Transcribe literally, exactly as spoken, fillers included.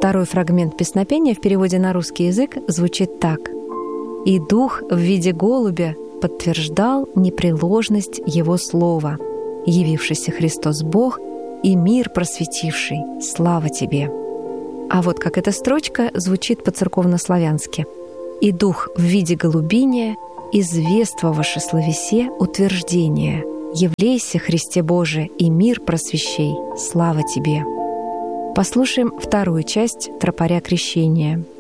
Второй фрагмент песнопения в переводе на русский язык звучит так. «И дух в виде голубя подтверждал непреложность его слова, явившийся Христос Бог и мир просветивший. Слава тебе!» А вот как эта строчка звучит по-церковнославянски. «И дух в виде голубиния, извествовавши словесе утверждение. Явлейся, Христе Боже, и мир просвещей. Слава тебе!» Послушаем вторую часть тропаря крещения.